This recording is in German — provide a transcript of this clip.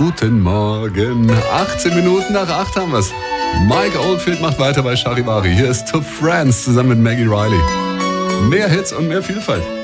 guten Morgen. 18 Minuten nach 8 haben wir's. Mike Oldfield macht weiter bei Charivari. Hier ist To France zusammen mit Maggie Riley. Mehr Hits und mehr Vielfalt.